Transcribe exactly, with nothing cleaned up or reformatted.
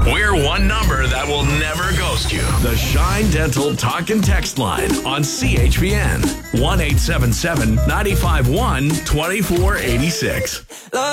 We're one number that will never ghost you. The Shine Dental Talk and Text Line on C H P N. one eight seven seven, nine five one, two four eight six.